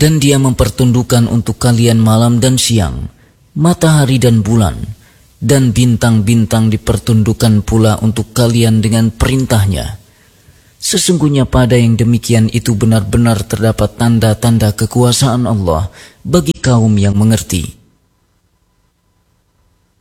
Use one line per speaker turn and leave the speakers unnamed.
Dan Dia mempertundukkan untuk kalian malam dan siang, matahari dan bulan, dan bintang-bintang dipertundukkan pula untuk kalian dengan perintahnya. Sesungguhnya pada yang demikian itu benar-benar terdapat tanda-tanda kekuasaan Allah bagi kaum yang mengerti.